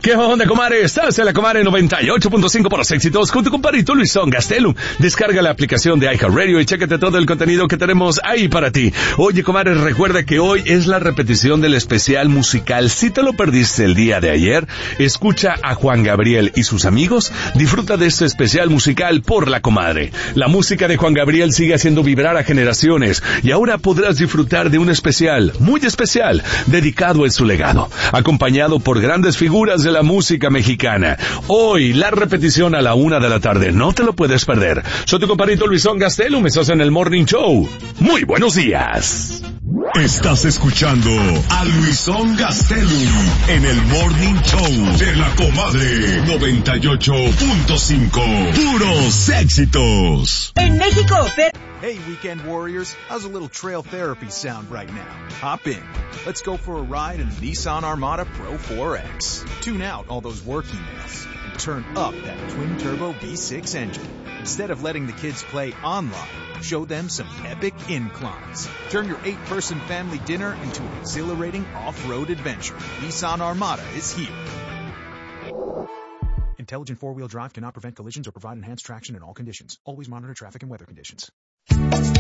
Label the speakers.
Speaker 1: ¿Qué onda, comadre? Estás en la Comadre 98.5 por los éxitos con tu compadrito Luisón Gastelum. Descarga la aplicación de iHeartRadio y chécate todo el contenido que tenemos ahí para ti. Oye, comadre, recuerda que hoy es la repetición del especial musical. Si te lo perdiste el día de ayer, escucha a Juan Gabriel y sus amigos. Disfruta de este especial musical por la comadre. La música de Juan Gabriel sigue haciendo vibrar a generaciones y ahora podrás disfrutar de un especial, muy especial, dedicado en su legado, acompañado por grandes figuras de la música mexicana. Hoy, la repetición a la 1 de la tarde. No te lo puedes perder. Soy tu compadrito Luisón Gastelum. Estás en el Morning Show. Muy buenos días.
Speaker 2: Estás escuchando a Luisón Gastelum en el Morning Show de la Comadre 98.5. Puros éxitos.
Speaker 3: En México,
Speaker 4: Hey, Weekend Warriors, how's a little trail therapy sound right now? Hop in. Let's go for a ride in the Nissan Armada Pro 4X. Tune out all those work emails and turn up that twin-turbo V6 engine. Instead of letting the kids play online, show them some epic inclines. Turn your 8-person family dinner into an exhilarating off-road adventure. Nissan Armada is here. Intelligent four-wheel drive cannot prevent collisions or provide enhanced traction in all conditions. Always monitor traffic and weather conditions.